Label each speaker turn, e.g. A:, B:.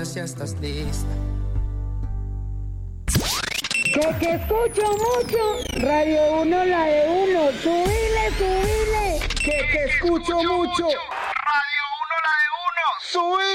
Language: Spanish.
A: Ya estás lista.
B: Que escucho mucho, Radio 1, la de uno, subile. Que escucho mucho, Radio 1, la de uno, subile.